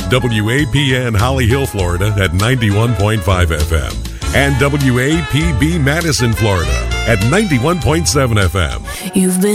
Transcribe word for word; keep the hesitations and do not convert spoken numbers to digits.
W A P N Holly Hill, Florida at ninety-one point five F M and W A P B Madison, Florida at ninety-one point seven F M. You've been